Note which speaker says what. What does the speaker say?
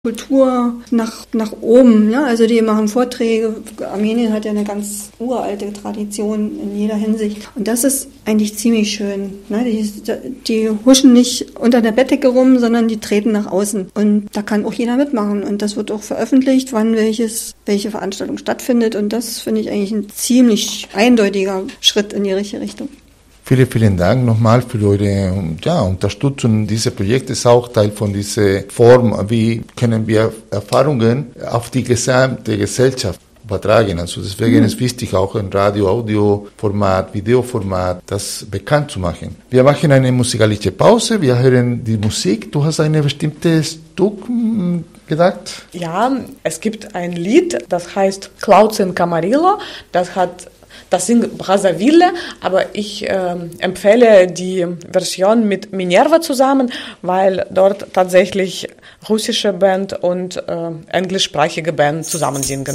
Speaker 1: Kultur nach oben, ja, also die machen Vorträge. Armenien hat ja eine ganz uralte Tradition in jeder Hinsicht. Und das ist eigentlich ziemlich schön. Ne? Die huschen nicht unter der Bettdecke rum, sondern die treten nach außen. Und da kann auch jeder mitmachen. Und das wird auch veröffentlicht, wann welche Veranstaltung stattfindet. Und das finde ich eigentlich ein ziemlich eindeutiger Schritt in die richtige Richtung.
Speaker 2: Vielen, vielen Dank nochmal für eure Unterstützung. Dieses Projekt ist auch Teil von dieser Form, wie können wir Erfahrungen auf die gesamte Gesellschaft übertragen. Also deswegen ist wichtig, auch ein Radio-Audio-Format, Videoformat, das bekannt zu machen. Wir machen eine musikalische Pause, wir hören die Musik. Du hast ein bestimmtes Stück gedacht?
Speaker 3: Ja, es gibt ein Lied, das heißt Clouds in Camarillo. Das singt Brazzaville, aber ich empfehle die Version mit Minerva zusammen, weil dort tatsächlich russische Band und englischsprachige Band zusammen singen.